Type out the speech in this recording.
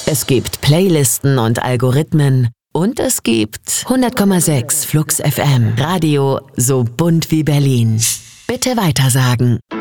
Es gibt Playlisten und Algorithmen. Und es gibt 100,6 Flux FM. Radio so bunt wie Berlin. Bitte weitersagen.